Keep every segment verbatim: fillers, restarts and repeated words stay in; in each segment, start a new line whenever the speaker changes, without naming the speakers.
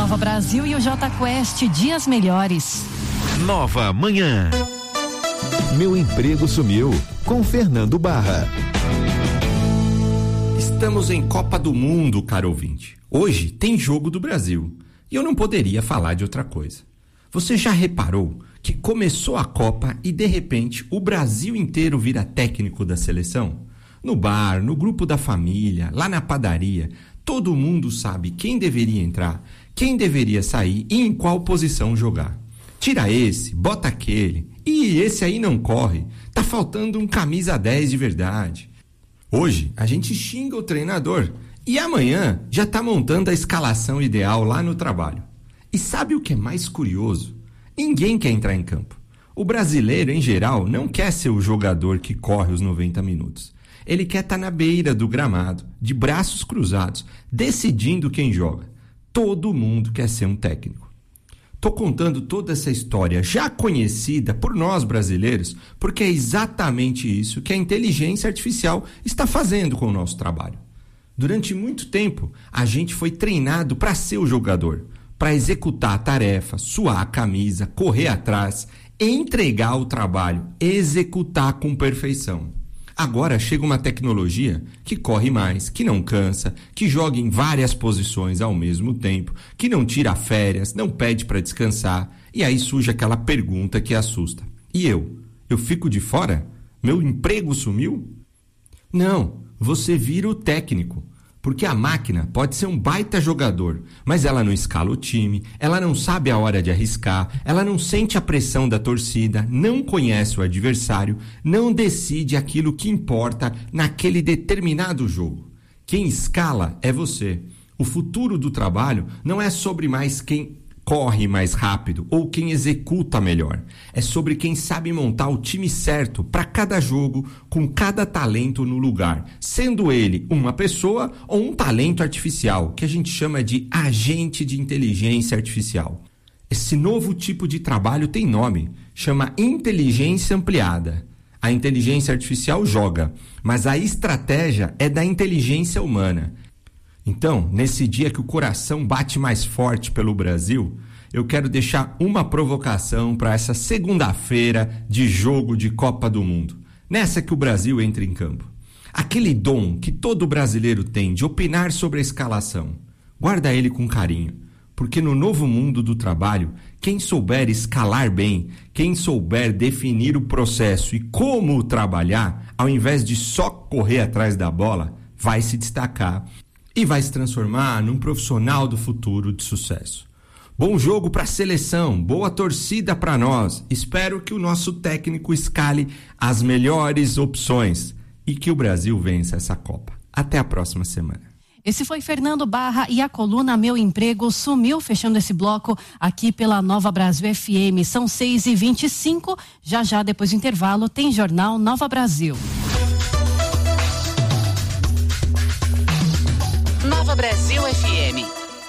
Nova Brasil e o J Quest, dias melhores.
Nova Manhã. Meu emprego sumiu, com Fernando Barra.
Estamos em Copa do Mundo, caro ouvinte. Hoje tem jogo do Brasil e eu não poderia falar de outra coisa. Você já reparou que começou a Copa e de repente o Brasil inteiro vira técnico da seleção? No bar, no grupo da família, lá na padaria, todo mundo sabe quem deveria entrar, quem deveria sair e em qual posição jogar. Tira esse, bota aquele, e esse aí não corre, tá faltando um camisa dez de verdade. Hoje a gente xinga o treinador e amanhã já tá montando a escalação ideal lá no trabalho. E sabe o que é mais curioso? Ninguém quer entrar em campo. O brasileiro, em geral, não quer ser o jogador que corre os noventa minutos. Ele quer estar na beira do gramado, de braços cruzados, decidindo quem joga. Todo mundo quer ser um técnico. Tô contando toda essa história já conhecida por nós brasileiros, porque é exatamente isso que a inteligência artificial está fazendo com o nosso trabalho. Durante muito tempo, a gente foi treinado para ser o jogador, para executar a tarefa, suar a camisa, correr atrás, entregar o trabalho, executar com perfeição. Agora chega uma tecnologia que corre mais, que não cansa, que joga em várias posições ao mesmo tempo, que não tira férias, não pede para descansar, e aí surge aquela pergunta que assusta. E eu? Eu fico de fora? Meu emprego sumiu? Não, você vira o técnico. Porque a máquina pode ser um baita jogador, mas ela não escala o time, ela não sabe a hora de arriscar, ela não sente a pressão da torcida, não conhece o adversário, não decide aquilo que importa naquele determinado jogo. Quem escala é você. O futuro do trabalho não é sobre mais quem corre mais rápido ou quem executa melhor. É sobre quem sabe montar o time certo para cada jogo, com cada talento no lugar, sendo ele uma pessoa ou um talento artificial, que a gente chama de agente de inteligência artificial. Esse novo tipo de trabalho tem nome, chama inteligência ampliada. A inteligência artificial joga, mas a estratégia é da inteligência humana. Então, nesse dia que o coração bate mais forte pelo Brasil, eu quero deixar uma provocação para essa segunda-feira de jogo de Copa do Mundo. Nessa que o Brasil entra em campo. Aquele dom que todo brasileiro tem de opinar sobre a escalação, guarda ele com carinho, porque no novo mundo do trabalho, quem souber escalar bem, quem souber definir o processo e como trabalhar, ao invés de só correr atrás da bola, vai se destacar e vai se transformar num profissional do futuro de sucesso. Bom jogo para a seleção, boa torcida para nós. Espero que o nosso técnico escale as melhores opções e que o Brasil vença essa Copa. Até a próxima semana.
Esse foi Fernando Barra e a coluna Meu Emprego Sumiu, fechando esse bloco aqui pela Nova Brasil F M. São seis e vinte e cinco, já já depois do intervalo tem Jornal Nova Brasil. Nova Brasil F M.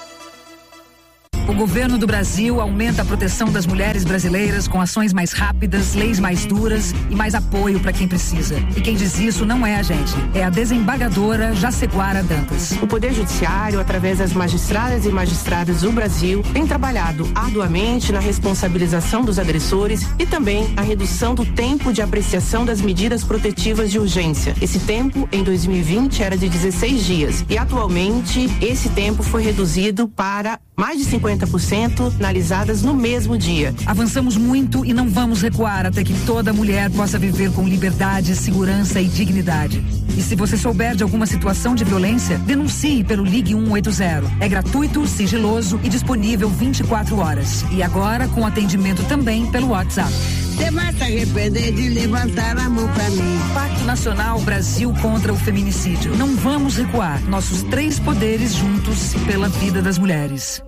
O governo do Brasil aumenta a proteção das mulheres brasileiras com ações mais rápidas, leis mais duras e mais apoio para quem precisa. E quem diz isso não é a gente, é a desembargadora Jaceguara Dantas.
O Poder Judiciário, através das magistradas e magistrados do Brasil, tem trabalhado arduamente na responsabilização dos agressores e também a redução do tempo de apreciação das medidas protetivas de urgência. Esse tempo, em dois mil e vinte, era de dezesseis dias e atualmente esse tempo foi reduzido para mais de cinquenta por cento analisadas no mesmo dia.
Avançamos muito e não vamos recuar até que toda mulher possa viver com liberdade, segurança e dignidade. E se você souber de alguma situação de violência, denuncie pelo Ligue um oito zero. É gratuito, sigiloso e disponível vinte e quatro horas. E agora com atendimento também pelo WhatsApp.
Você vai se arrepender de levantar a mão pra mim.
Pacto Nacional Brasil contra o Feminicídio. Não vamos recuar. Nossos três poderes juntos pela vida das mulheres.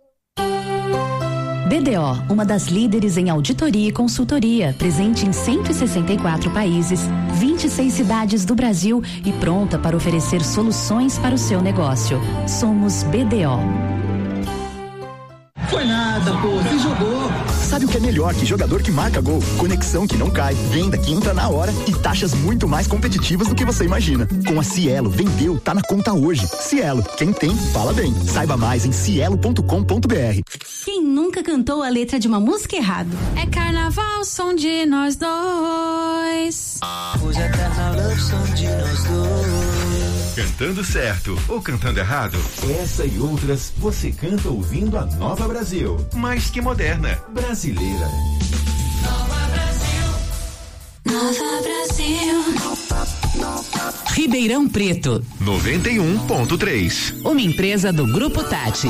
B D O, uma das líderes em auditoria e consultoria, presente em cento e sessenta e quatro países, vinte e seis cidades do Brasil e pronta para oferecer soluções para o seu negócio. Somos B D O.
Foi nada, pô, você jogou.
Sabe o que é melhor que jogador que marca gol? Conexão que não cai, venda que entra na hora e taxas muito mais competitivas do que você imagina. Com a Cielo, vendeu, tá na conta hoje. Cielo, quem tem, fala bem. Saiba mais em cielo ponto com ponto b r.
Quem nunca cantou a letra de uma música errado?
É carnaval, som de nós dois.
Hoje é carnaval, som de nós dois.
Cantando certo ou cantando errado? Essa e outras você canta ouvindo a Nova Brasil. Mais que moderna, brasileira.
Nova Brasil. Nova Brasil.
Ribeirão Preto.
noventa e um ponto três.
Uma empresa do Grupo Tati.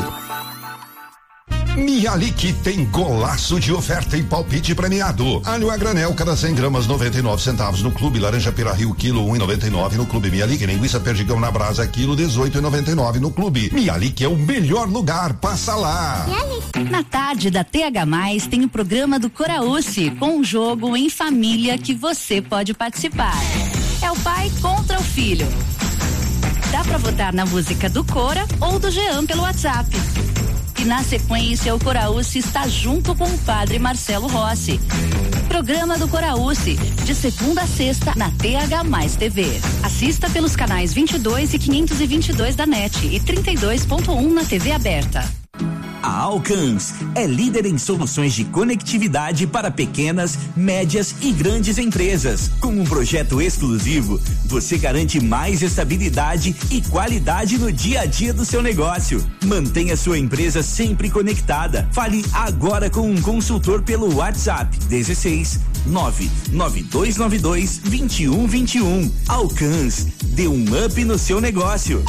Mialik tem golaço de oferta e palpite premiado. Alho a granel, cada cem gramas, noventa e nove centavos no Clube. Laranja Pira Rio, quilo, um e noventa e nove no Clube Mialik. Linguiça Perdigão na Brasa, quilo, dezoito e noventa e nove no Clube. Mialik é o melhor lugar, passa lá.
Na tarde da T H mais, tem o programa do Coraúce, com um jogo em família que você pode participar. É o pai contra o filho. Dá pra votar na música do Cora ou do Jean pelo WhatsApp. E na sequência, o Coraúce está junto com o padre Marcelo Rossi. Programa do Coraúce, de segunda a sexta, na T H mais T V. Assista pelos canais vinte e dois e quinhentos e vinte e dois da N E T e trinta e dois ponto um na T V aberta.
A Alcans é líder em soluções de conectividade para pequenas, médias e grandes empresas. Com um projeto exclusivo, você garante mais estabilidade e qualidade no dia a dia do seu negócio. Mantenha sua empresa sempre conectada. Fale agora com um consultor pelo WhatsApp dezesseis nove nove dois nove dois dois um dois um. Alcans, dê um up no seu negócio.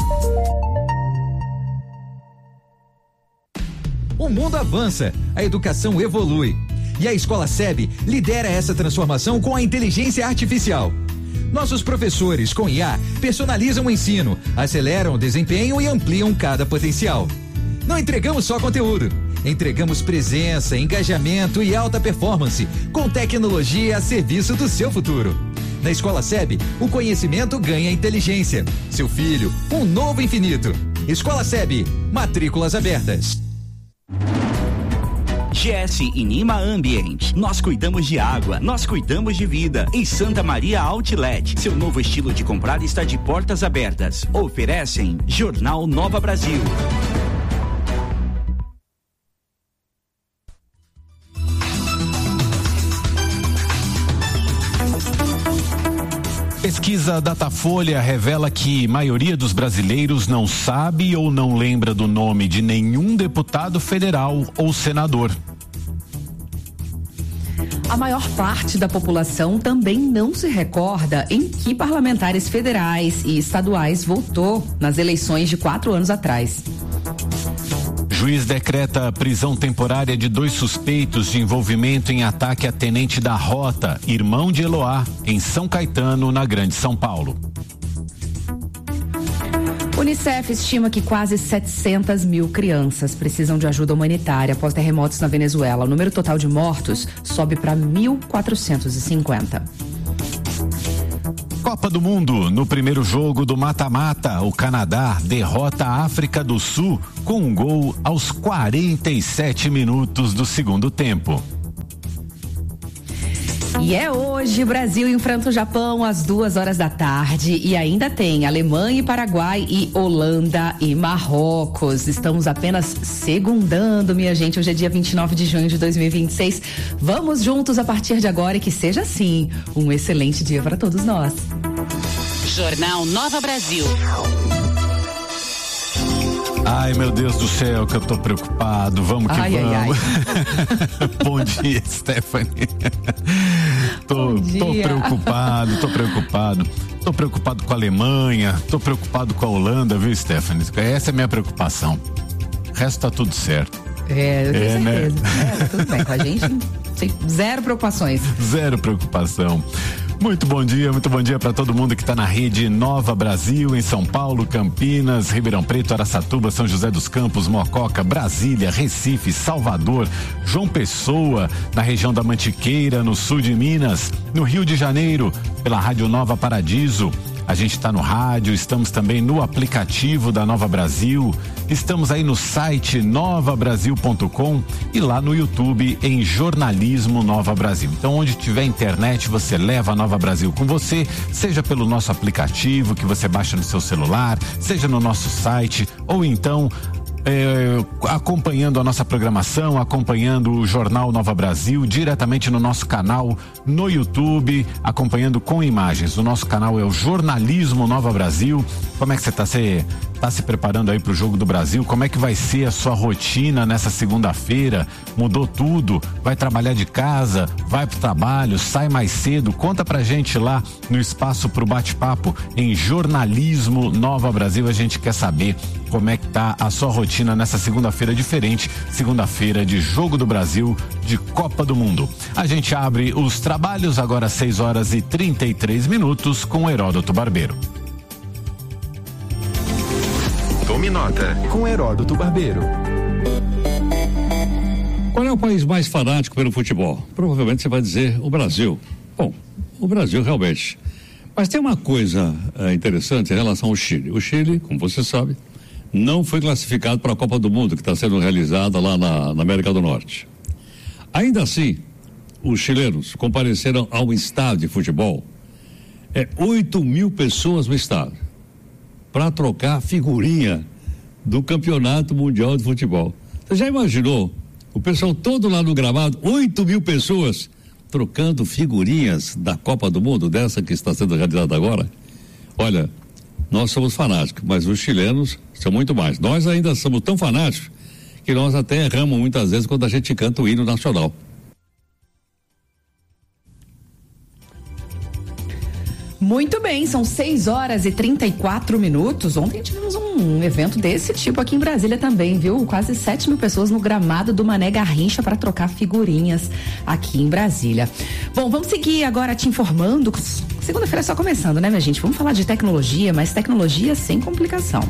O mundo avança, a educação evolui. E a Escola S E B lidera essa transformação com a inteligência artificial. Nossos professores, com I A, personalizam o ensino, aceleram o desempenho e ampliam cada potencial. Não entregamos só conteúdo, entregamos presença, engajamento e alta performance, com tecnologia a serviço do seu futuro. Na Escola S E B, o conhecimento ganha inteligência. Seu filho, um novo infinito. Escola S E B, matrículas abertas.
G S e Nima Ambient. Nós cuidamos de água, nós cuidamos de vida. Em Santa Maria Outlet, seu novo estilo de comprar está de portas abertas. Oferecem Jornal Nova Brasil.
Pesquisa Datafolha revela que a maioria dos brasileiros não sabe ou não lembra do nome de nenhum deputado federal ou senador.
A maior parte da população também não se recorda em que parlamentares federais e estaduais votou nas eleições de quatro anos atrás.
Juiz decreta prisão temporária de dois suspeitos de envolvimento em ataque a tenente da Rota, irmão de Eloá, em São Caetano, na Grande São Paulo.
Unicef estima que quase setecentas mil crianças precisam de ajuda humanitária após terremotos na Venezuela. O número total de mortos sobe para mil quatrocentos e cinquenta.
Copa do Mundo. No primeiro jogo do mata-mata, o Canadá derrota a África do Sul com um gol aos quarenta e sete minutos do segundo tempo.
E é hoje, Brasil enfrenta o Japão às duas horas da tarde e ainda tem Alemanha e Paraguai e Holanda e Marrocos. Estamos apenas segundando, minha gente. Hoje é dia vinte e nove de junho de dois mil e vinte e seis. Vamos juntos a partir de agora e que seja assim um excelente dia para todos nós.
Jornal Nova Brasil.
Ai, meu Deus do céu, que eu tô preocupado. Vamos que
ai,
vamos.
Ai, ai.
Bom dia, Stephanie. Tô, Bom dia. tô preocupado, tô preocupado. Tô preocupado com a Alemanha, tô preocupado com a Holanda, viu, Stephanie? Essa é a minha preocupação. O resto tá tudo certo.
É, eu tenho
é,
certeza.
né?
É, tudo bem, com a gente tem zero preocupações.
Zero preocupação. Muito bom dia, muito bom dia para todo mundo que está na rede Nova Brasil, em São Paulo, Campinas, Ribeirão Preto, Araçatuba, São José dos Campos, Mococa, Brasília, Recife, Salvador, João Pessoa, na região da Mantiqueira, no sul de Minas, no Rio de Janeiro, pela Rádio Nova Paradiso, A gente está no rádio, estamos também no aplicativo da Nova Brasil, estamos aí no site nova brasil ponto com e lá no YouTube em Jornalismo Nova Brasil. Então, onde tiver internet, você leva a Nova Brasil com você, seja pelo nosso aplicativo que você baixa no seu celular, seja no nosso site, ou então É, acompanhando a nossa programação, acompanhando o Jornal Nova Brasil, diretamente no nosso canal no YouTube, acompanhando com imagens. O nosso canal é o Jornalismo Nova Brasil. Como é que você está se, tá se preparando aí para o Jogo do Brasil? Como é que vai ser a sua rotina nessa segunda-feira? Mudou tudo? Vai trabalhar de casa? Vai pro trabalho? Sai mais cedo? Conta pra gente lá no espaço pro bate-papo em Jornalismo Nova Brasil. A gente quer saber como é que tá a sua rotina nessa segunda-feira diferente, segunda-feira de Jogo do Brasil, de Copa do Mundo. A gente abre os trabalhos agora às seis horas e trinta e três minutos com Heródoto Barbeiro.
Tome nota com Heródoto Barbeiro.
Qual é o país mais fanático pelo futebol? Provavelmente você vai dizer o Brasil. Bom, o Brasil realmente. Mas tem uma coisa é, interessante em relação ao Chile. O Chile, como você sabe, não foi classificado para a Copa do Mundo, que está sendo realizada lá na, na América do Norte. Ainda assim, os chilenos compareceram ao estádio de futebol. É oito mil pessoas no estádio para trocar figurinha do Campeonato Mundial de Futebol. Você já imaginou o pessoal todo lá no gramado, oito mil pessoas trocando figurinhas da Copa do Mundo, dessa que está sendo realizada agora? Olha, nós somos fanáticos, mas os chilenos são muito mais. Nós ainda somos tão fanáticos que nós até erramos muitas vezes quando a gente canta o hino nacional.
Muito bem, são seis horas e trinta e quatro minutos. Ontem tivemos um evento desse tipo aqui em Brasília também, viu? Quase sete mil pessoas no gramado do Mané Garrincha para trocar figurinhas aqui em Brasília. Bom, vamos seguir agora te informando. Segunda-feira é só começando, né, minha gente? Vamos falar de tecnologia, mas tecnologia sem complicação.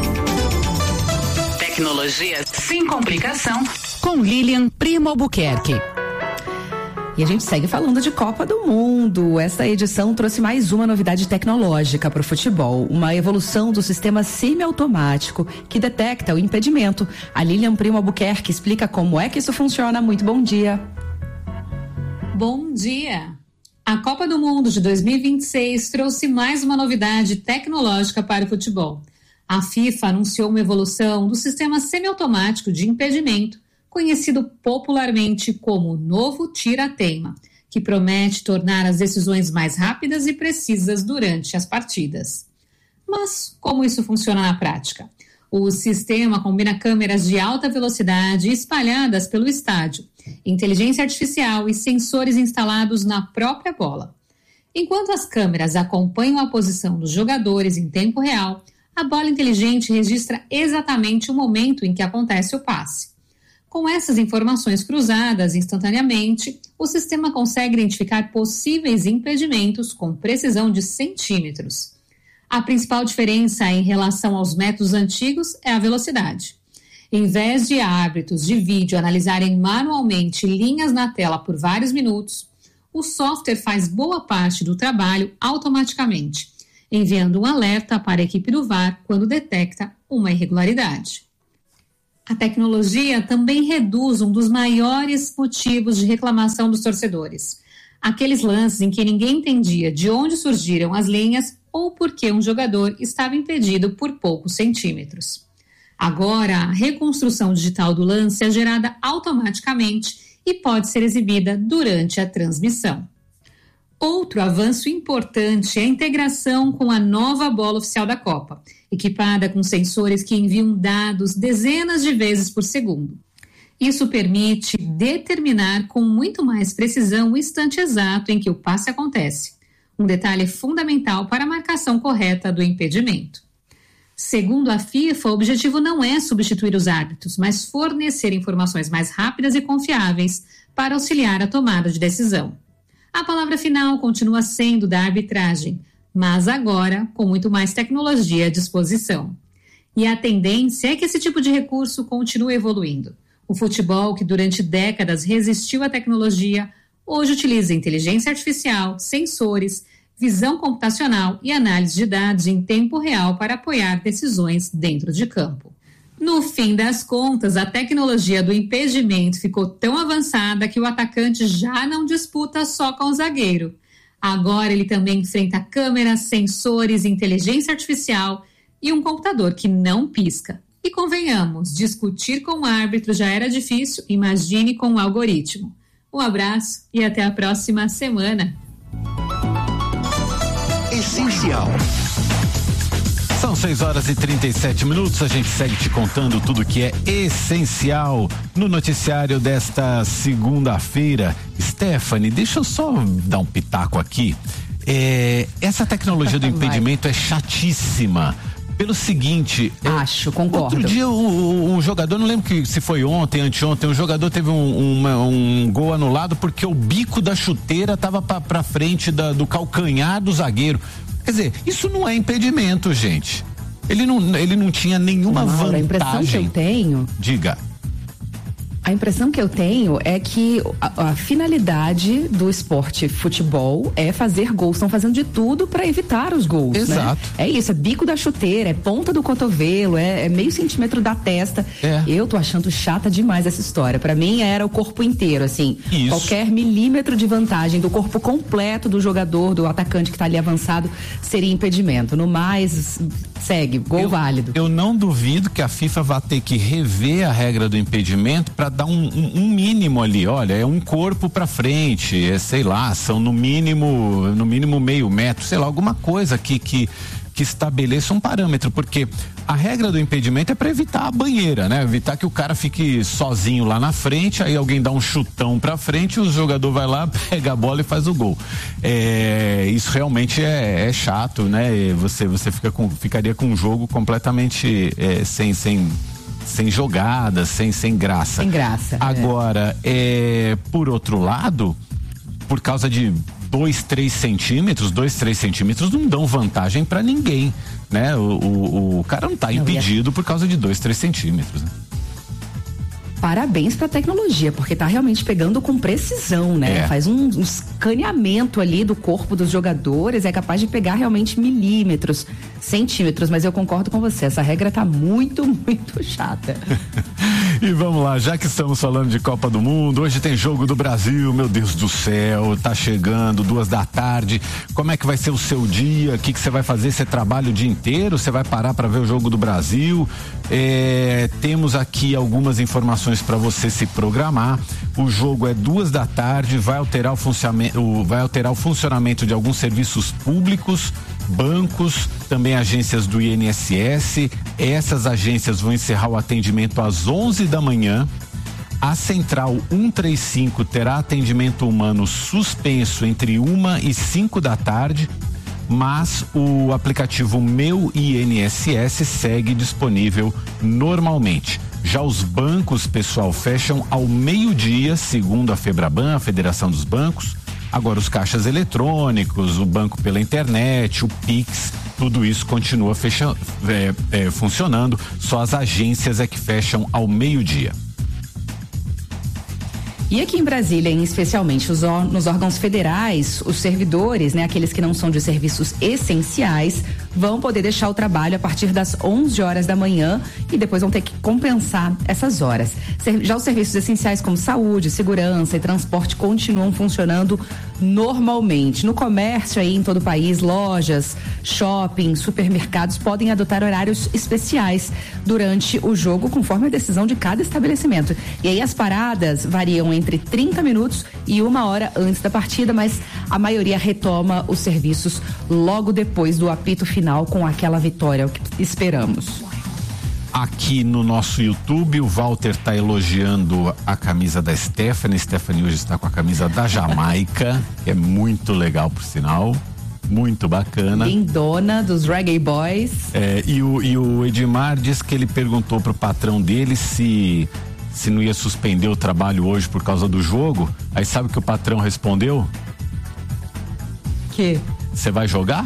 Tecnologia sem complicação com Lilian Primo Albuquerque.
E a gente segue falando de Copa do Mundo. Essa edição trouxe mais uma novidade tecnológica para o futebol, uma evolução do sistema semiautomático que detecta o impedimento. A Lilian Primo Albuquerque explica como é que isso funciona. Muito bom dia.
Bom dia. A Copa do Mundo de dois mil e vinte e seis trouxe mais uma novidade tecnológica para o futebol. A FIFA anunciou uma evolução do sistema semiautomático de impedimento, conhecido popularmente como novo tira-teima, que promete tornar as decisões mais rápidas e precisas durante as partidas. Mas como isso funciona na prática? O sistema combina câmeras de alta velocidade espalhadas pelo estádio, inteligência artificial e sensores instalados na própria bola. Enquanto as câmeras acompanham a posição dos jogadores em tempo real, a bola inteligente registra exatamente o momento em que acontece o passe. Com essas informações cruzadas instantaneamente, o sistema consegue identificar possíveis impedimentos com precisão de centímetros. A principal diferença em relação aos métodos antigos é a velocidade. Em vez de árbitros de vídeo analisarem manualmente linhas na tela por vários minutos, o software faz boa parte do trabalho automaticamente, enviando um alerta para a equipe do V A R quando detecta uma irregularidade. A tecnologia também reduz um dos maiores motivos de reclamação dos torcedores. Aqueles lances em que ninguém entendia de onde surgiram as linhas ou por que um jogador estava impedido por poucos centímetros. Agora, a reconstrução digital do lance é gerada automaticamente e pode ser exibida durante a transmissão. Outro avanço importante é a integração com a nova bola oficial da Copa, equipada com sensores que enviam dados dezenas de vezes por segundo. Isso permite determinar com muito mais precisão o instante exato em que o passe acontece, um detalhe fundamental para a marcação correta do impedimento. Segundo a FIFA, o objetivo não é substituir os árbitros, mas fornecer informações mais rápidas e confiáveis para auxiliar a tomada de decisão. A palavra final continua sendo da arbitragem, mas agora com muito mais tecnologia à disposição. E a tendência é que esse tipo de recurso continue evoluindo. O futebol, que durante décadas resistiu à tecnologia, hoje utiliza inteligência artificial, sensores, visão computacional e análise de dados em tempo real para apoiar decisões dentro de campo. No fim das contas, a tecnologia do impedimento ficou tão avançada que o atacante já não disputa só com o zagueiro. Agora ele também enfrenta câmeras, sensores, inteligência artificial e um computador que não pisca. E convenhamos, discutir com o árbitro já era difícil, imagine com o algoritmo. Um abraço e até a próxima semana.
Essencial.
São seis horas e trinta e sete minutos, a gente segue te contando tudo que é essencial no noticiário desta segunda-feira. Stephanie, deixa eu só dar um pitaco aqui. É, essa tecnologia do impedimento é chatíssima. Pelo seguinte,
acho, concordo.
Outro dia um, um jogador, não lembro que se foi ontem, anteontem, um jogador teve um, uma, um gol anulado porque o bico da chuteira estava para frente da, do calcanhar do zagueiro. Quer dizer, isso não é impedimento, gente. Ele não, ele não tinha nenhuma
Mauro,
vantagem.
A impressão que eu tenho.
Diga.
A impressão que eu tenho é que a, a finalidade do esporte futebol é fazer gols. Estão fazendo de tudo para evitar os gols.
Exato.
Né? É isso, é bico da chuteira, é ponta do cotovelo, é, é meio centímetro da testa.
É.
Eu tô achando chata demais essa história. Para mim era o corpo inteiro, assim.
Isso.
Qualquer milímetro de vantagem do corpo completo do jogador, do atacante que tá ali avançado, seria impedimento. No mais, segue, gol
eu,
válido.
Eu não duvido que a FIFA vá ter que rever a regra do impedimento para dar um, um, um mínimo ali. Olha, é um corpo para frente, é, sei lá, são no mínimo, no mínimo meio metro, sei lá, alguma coisa que que que estabeleça um parâmetro, porque a regra do impedimento é para evitar a banheira, né? Evitar que o cara fique sozinho lá na frente, aí alguém dá um chutão pra frente, o jogador vai lá, pega a bola e faz o gol. É, isso realmente é, é chato, né? Você, você fica com, ficaria com um jogo completamente é, sem, sem, sem jogada, sem, sem graça.
Sem graça.
Agora, é. É, por outro lado, por causa de dois, três centímetros, dois, três centímetros não dão vantagem pra ninguém, né? O, o, o cara não tá impedido por causa de dois, três centímetros, né?
Parabéns pra tecnologia, porque tá realmente pegando com precisão, né?
É.
Faz um, um escaneamento ali do corpo dos jogadores, é capaz de pegar realmente milímetros, centímetros, mas eu concordo com você, essa regra tá muito, muito chata.
E vamos lá, já que estamos falando de Copa do Mundo, hoje tem jogo do Brasil, meu Deus do céu, tá chegando, duas da tarde, como é que vai ser o seu dia, o que que você vai fazer, você trabalha o dia inteiro, você vai parar para ver o jogo do Brasil? É, temos aqui algumas informações para você se programar. O jogo é duas da tarde, vai alterar o funcionamento, vai alterar o funcionamento de alguns serviços públicos, bancos, também agências do I N S S. Essas agências vão encerrar o atendimento às onze da manhã. A central cento e trinta e cinco terá atendimento humano suspenso entre uma e cinco da tarde, mas o aplicativo Meu I N S S segue disponível normalmente. Já os bancos, pessoal, fecham ao meio-dia, segundo a Febraban, a Federação dos Bancos. Agora os caixas eletrônicos, o banco pela internet, o Pix, tudo isso continua fecha, é, é, funcionando, só as agências é que fecham ao meio-dia.
E aqui em Brasília, especialmente os, nos órgãos federais, os servidores, né, aqueles que não são de serviços essenciais, vão poder deixar o trabalho a partir das onze horas da manhã e depois vão ter que compensar essas horas. Já os serviços essenciais como saúde, segurança e transporte continuam funcionando normalmente. No comércio aí em todo o país, lojas, shopping, supermercados podem adotar horários especiais durante o jogo, conforme a decisão de cada estabelecimento. E aí as paradas variam entre trinta minutos e uma hora antes da partida, mas a maioria retoma os serviços logo depois do apito final com aquela vitória, é o que esperamos.
Aqui no nosso YouTube, o Walter tá elogiando a camisa da Stephanie. Stephanie hoje está com a camisa da Jamaica, que é muito legal, por sinal. Muito bacana.
Lindona dos Reggae Boys.
É, e, o, e o Edmar disse que ele perguntou pro patrão dele se, se não ia suspender o trabalho hoje por causa do jogo. Aí sabe o que o patrão respondeu?
Que?
Você vai jogar?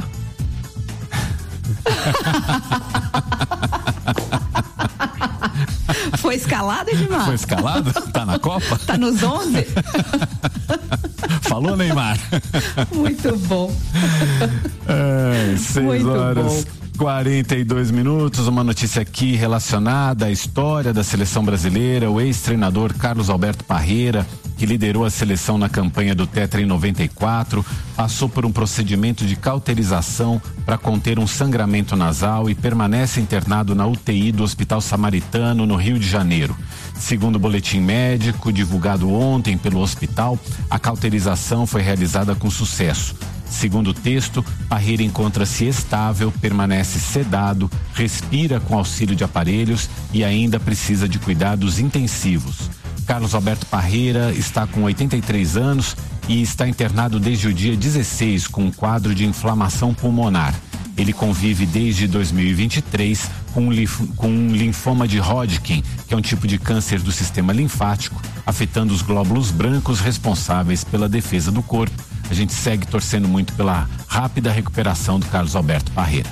Foi escalado, Edmar?
Foi escalado? Tá na Copa?
Tá nos onze?
Falou, Neymar?
Muito bom.
É, seis horas quarenta e dois minutos, uma notícia aqui relacionada à história da seleção brasileira. O ex-treinador Carlos Alberto Parreira, que liderou a seleção na campanha do Tetra em noventa e quatro, passou por um procedimento de cauterização para conter um sangramento nasal e permanece internado na U T I do Hospital Samaritano, no Rio de Janeiro. Segundo o boletim médico divulgado ontem pelo hospital, a cauterização foi realizada com sucesso. Segundo o texto, Parreira encontra-se estável, permanece sedado, respira com auxílio de aparelhos e ainda precisa de cuidados intensivos. Carlos Alberto Parreira está com oitenta e três anos e está internado desde o dia dezesseis com um quadro de inflamação pulmonar. Ele convive desde dois mil e vinte e três com um, linf, com um linfoma de Hodgkin, que é um tipo de câncer do sistema linfático, afetando os glóbulos brancos responsáveis pela defesa do corpo. A gente segue torcendo muito pela rápida recuperação do Carlos Alberto Parreira.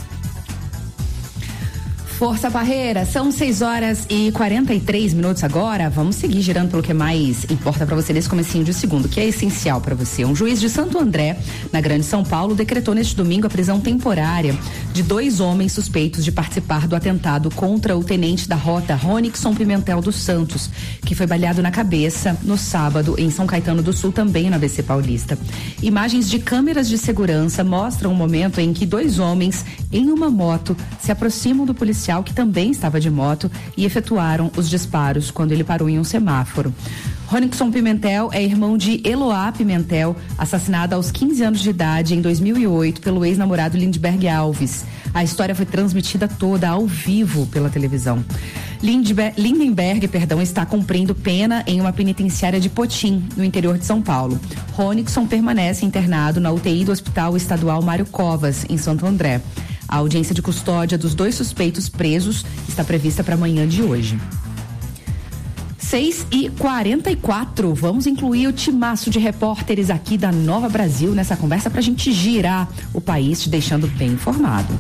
Força Parreira, são seis horas e quarenta e três minutos agora. Vamos seguir girando pelo que mais importa para você nesse comecinho de segundo, que é essencial para você. Um juiz de Santo André, na Grande São Paulo, decretou neste domingo a prisão temporária de dois homens suspeitos de participar do atentado contra o tenente da rota Ronixon Pimentel dos Santos, que foi baleado na cabeça no sábado em São Caetano do Sul, também na A B C Paulista. Imagens de câmeras de segurança mostram o momento em que dois homens em uma moto se aproximam do policial, que também estava de moto, e efetuaram os disparos quando ele parou em um semáforo. Ronixon Pimentel é irmão de Eloá Pimentel, assassinada aos quinze anos de idade em dois mil e oito pelo ex-namorado Lindbergh Alves. A história foi transmitida toda ao vivo pela televisão. Lindbergh, Lindenberg, perdão, está cumprindo pena em uma penitenciária de Potim, no interior de São Paulo. Ronixon permanece internado na U T I do Hospital Estadual Mário Covas, em Santo André. A audiência de custódia dos dois suspeitos presos está prevista para amanhã de hoje. seis e quarenta e quatro, vamos incluir o timaço de repórteres aqui da Nova Brasil nessa conversa para a gente girar o país, te deixando bem informado.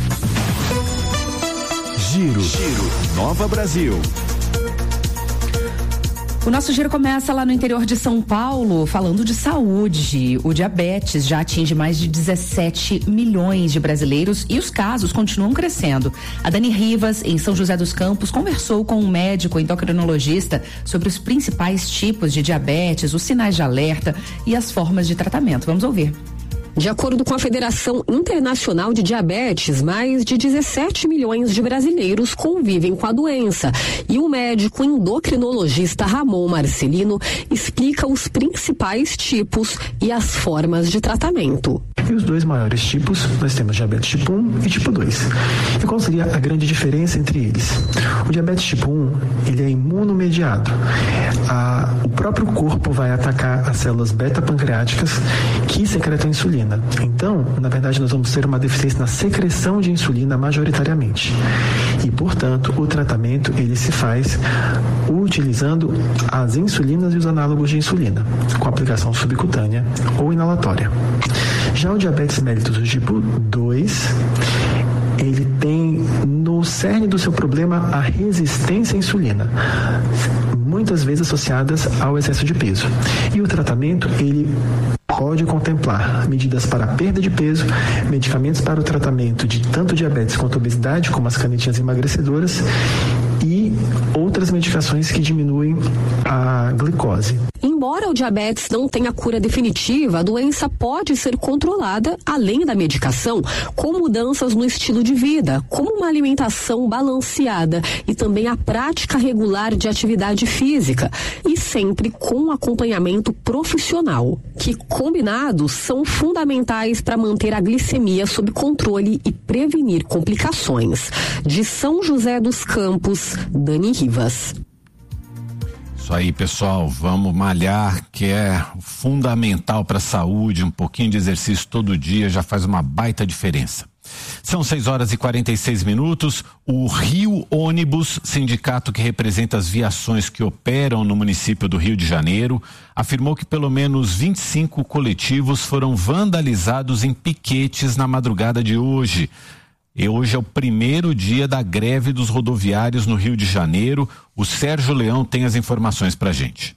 Giro, Giro, Nova Brasil.
O nosso giro começa lá no interior de São Paulo, falando de saúde. O diabetes já atinge mais de dezessete milhões de brasileiros e os casos continuam crescendo. A Dani Rivas, em São José dos Campos, conversou com um médico endocrinologista sobre os principais tipos de diabetes, os sinais de alerta e as formas de tratamento. Vamos ouvir.
De acordo com a Federação Internacional de Diabetes, mais de dezessete milhões de brasileiros convivem com a doença. E o médico endocrinologista Ramon Marcelino explica os principais tipos e as formas de tratamento.
E os dois maiores tipos, nós temos diabetes tipo um e tipo dois. E qual seria a grande diferença entre eles? O diabetes tipo um, ele é imunomediado. A, o próprio corpo vai atacar as células beta-pancreáticas que secretam insulina. Então, na verdade, nós vamos ter uma deficiência na secreção de insulina majoritariamente. E, portanto, o tratamento ele se faz utilizando as insulinas e os análogos de insulina, com aplicação subcutânea ou inalatória. Já o diabetes mellitus tipo dois, ele tem no cerne do seu problema a resistência à insulina, muitas vezes associadas ao excesso de peso. E o tratamento, ele pode contemplar medidas para a perda de peso, medicamentos para o tratamento de tanto diabetes quanto obesidade, como as canetinhas emagrecedoras, e outras medicações que diminuem a glicose.
Embora o diabetes não tenha cura definitiva, a doença pode ser controlada, além da medicação, com mudanças no estilo de vida, como uma alimentação balanceada e também a prática regular de atividade física, e sempre com acompanhamento profissional, que combinados são fundamentais para manter a glicemia sob controle e prevenir complicações. De São José dos Campos, Dani Rivas.
Isso aí, pessoal, vamos malhar, que é fundamental para a saúde. Um pouquinho de exercício todo dia já faz uma baita diferença. São seis horas e quarenta e seis minutos. O Rio Ônibus, sindicato que representa as viações que operam no município do Rio de Janeiro, afirmou que pelo menos vinte e cinco coletivos foram vandalizados em piquetes na madrugada de hoje. E hoje é o primeiro dia da greve dos rodoviários no Rio de Janeiro. O Sérgio Leão tem as informações pra gente.